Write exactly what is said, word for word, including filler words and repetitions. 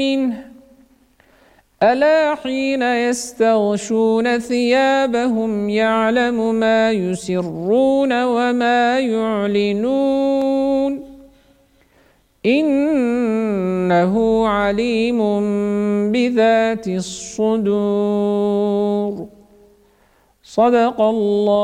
منه ألا حين يستغشون ثيابهم يعلم ما يسرون وما يعلنون إنه عليم بذات الصدور. صدق الله.